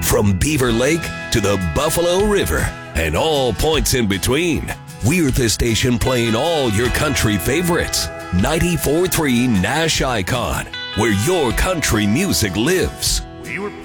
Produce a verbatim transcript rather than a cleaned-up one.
From Beaver Lake to the Buffalo River and all points in between, we're the station playing all your country favorites. ninety-four point three Nash Icon, where your country music lives. We were